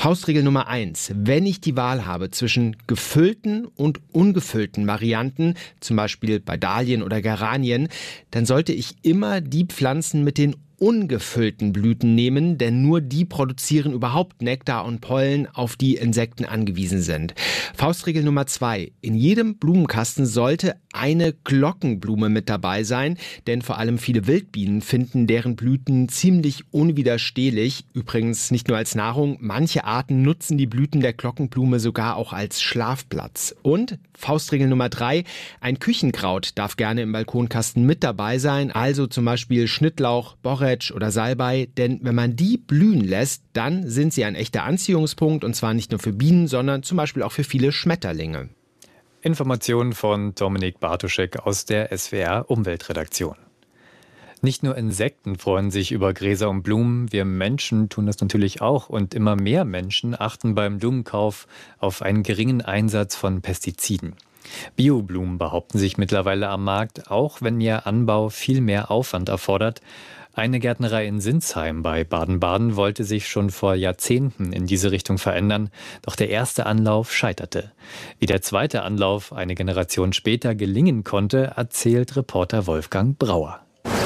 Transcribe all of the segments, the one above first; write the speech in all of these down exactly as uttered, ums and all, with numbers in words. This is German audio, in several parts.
Faustregel Nummer eins. Wenn ich die Wahl habe zwischen gefüllten und ungefüllten Varianten, zum Beispiel bei Dahlien oder Geranien, dann sollte ich immer die Pflanzen mit den ungefüllten Blüten nehmen, denn nur die produzieren überhaupt Nektar und Pollen, auf die Insekten angewiesen sind. Faustregel Nummer zwei. In jedem Blumenkasten sollte eine Glockenblume mit dabei sein, denn vor allem viele Wildbienen finden deren Blüten ziemlich unwiderstehlich. Übrigens nicht nur als Nahrung, manche Arten nutzen die Blüten der Glockenblume sogar auch als Schlafplatz. Und Faustregel Nummer drei. Ein Küchenkraut darf gerne im Balkonkasten mit dabei sein, also zum Beispiel Schnittlauch, Borretsch oder Salbei, denn wenn man die blühen lässt, dann sind sie ein echter Anziehungspunkt und zwar nicht nur für Bienen, sondern zum Beispiel auch für viele Schmetterlinge. Informationen von Dominik Bartoschek aus der S W R Umweltredaktion. Nicht nur Insekten freuen sich über Gräser und Blumen, wir Menschen tun das natürlich auch und immer mehr Menschen achten beim Blumenkauf auf einen geringen Einsatz von Pestiziden. Bioblumen behaupten sich mittlerweile am Markt, auch wenn ihr Anbau viel mehr Aufwand erfordert. Eine Gärtnerei in Sinsheim bei Baden-Baden wollte sich schon vor Jahrzehnten in diese Richtung verändern, doch der erste Anlauf scheiterte. Wie der zweite Anlauf eine Generation später gelingen konnte, erzählt Reporter Wolfgang Brauer.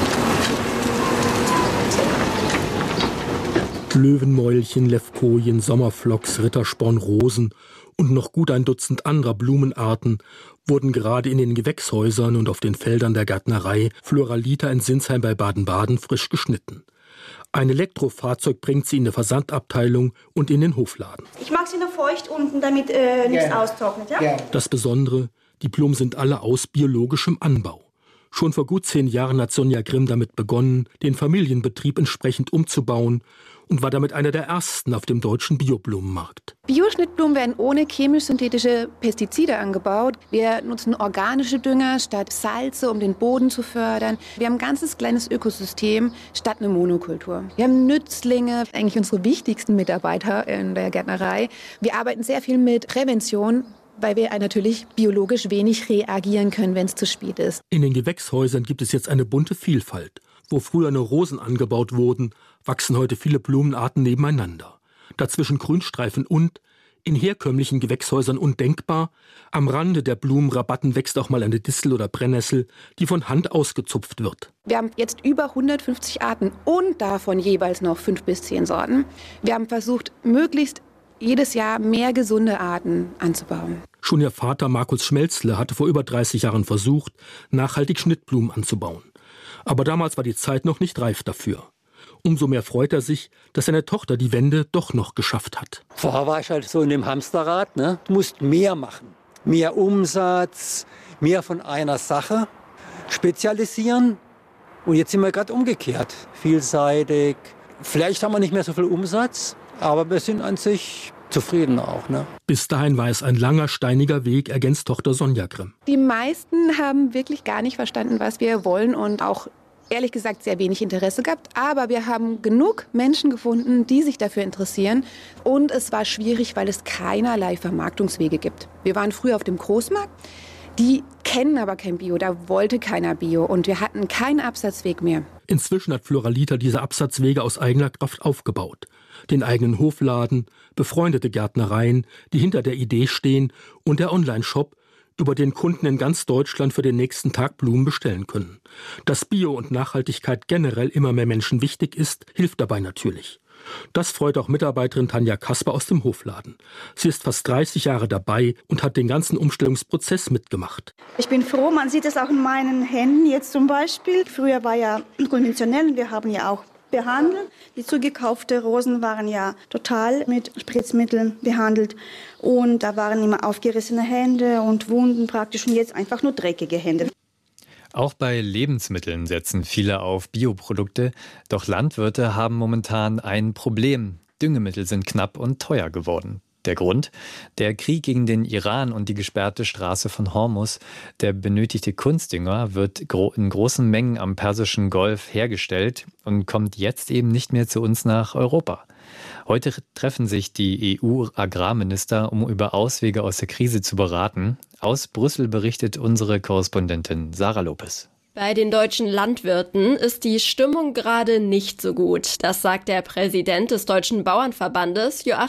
Löwenmäulchen, Levkojen, Sommerflocks, Rittersporn, Rosen und noch gut ein Dutzend anderer Blumenarten wurden gerade in den Gewächshäusern und auf den Feldern der Gärtnerei Floralita in Sinsheim bei Baden-Baden frisch geschnitten. Ein Elektrofahrzeug bringt sie in die Versandabteilung und in den Hofladen. Ich mag sie noch feucht unten, damit äh, nichts yeah. austrocknet. Ja? Yeah. Das Besondere, die Blumen sind alle aus biologischem Anbau. Schon vor gut zehn Jahren hat Sonja Grimm damit begonnen, den Familienbetrieb entsprechend umzubauen und war damit einer der ersten auf dem deutschen Bioblumenmarkt. Bioschnittblumen werden ohne chemisch-synthetische Pestizide angebaut. Wir nutzen organische Dünger statt Salze, um den Boden zu fördern. Wir haben ein ganzes kleines Ökosystem statt eine Monokultur. Wir haben Nützlinge, eigentlich unsere wichtigsten Mitarbeiter in der Gärtnerei. Wir arbeiten sehr viel mit Prävention, weil wir natürlich biologisch wenig reagieren können, wenn es zu spät ist. In den Gewächshäusern gibt es jetzt eine bunte Vielfalt. Wo früher nur Rosen angebaut wurden, wachsen heute viele Blumenarten nebeneinander. Dazwischen Grünstreifen und, in herkömmlichen Gewächshäusern undenkbar, am Rande der Blumenrabatten wächst auch mal eine Distel oder Brennnessel, die von Hand ausgezupft wird. Wir haben jetzt über hundertfünfzig Arten und davon jeweils noch fünf bis zehn Sorten. Wir haben versucht, möglichst jedes Jahr mehr gesunde Arten anzubauen. Schon ihr Vater Markus Schmelzle hatte vor über dreißig Jahren versucht, nachhaltig Schnittblumen anzubauen. Aber damals war die Zeit noch nicht reif dafür. Umso mehr freut er sich, dass seine Tochter die Wende doch noch geschafft hat. Vorher war ich halt so in dem Hamsterrad, ne? Du musst mehr machen. Mehr Umsatz, mehr von einer Sache, spezialisieren. Und jetzt sind wir gerade umgekehrt. Vielseitig. Vielleicht haben wir nicht mehr so viel Umsatz, aber wir sind an sich zufrieden auch. Ne? Bis dahin war es ein langer, steiniger Weg, ergänzt Tochter Sonja Grimm. Die meisten haben wirklich gar nicht verstanden, was wir wollen und auch ehrlich gesagt sehr wenig Interesse gehabt. Aber wir haben genug Menschen gefunden, die sich dafür interessieren. Und es war schwierig, weil es keinerlei Vermarktungswege gibt. Wir waren früher auf dem Großmarkt. Die kennen aber kein Bio, da wollte keiner Bio und wir hatten keinen Absatzweg mehr. Inzwischen hat Floralita diese Absatzwege aus eigener Kraft aufgebaut. Den eigenen Hofladen, befreundete Gärtnereien, die hinter der Idee stehen und der Online-Shop, über den Kunden in ganz Deutschland für den nächsten Tag Blumen bestellen können. Dass Bio und Nachhaltigkeit generell immer mehr Menschen wichtig ist, hilft dabei natürlich. Das freut auch Mitarbeiterin Tanja Kasper aus dem Hofladen. Sie ist fast dreißig Jahre dabei und hat den ganzen Umstellungsprozess mitgemacht. Ich bin froh, man sieht es auch in meinen Händen jetzt zum Beispiel. Früher war ja konventionell, wir haben ja auch behandelt. Die zugekauften Rosen waren ja total mit Spritzmitteln behandelt. Und da waren immer aufgerissene Hände und Wunden praktisch und jetzt einfach nur dreckige Hände. Auch bei Lebensmitteln setzen viele auf Bioprodukte, doch Landwirte haben momentan ein Problem. Düngemittel sind knapp und teuer geworden. Der Grund? Der Krieg gegen den Iran und die gesperrte Straße von Hormuz. Der benötigte Kunstdünger wird gro- in großen Mengen am Persischen Golf hergestellt und kommt jetzt eben nicht mehr zu uns nach Europa. Heute treffen sich die E U-Agrarminister, um über Auswege aus der Krise zu beraten. Aus Brüssel berichtet unsere Korrespondentin Sarah Lopez. Bei den deutschen Landwirten ist die Stimmung gerade nicht so gut. Das sagt der Präsident des Deutschen Bauernverbandes, Joachim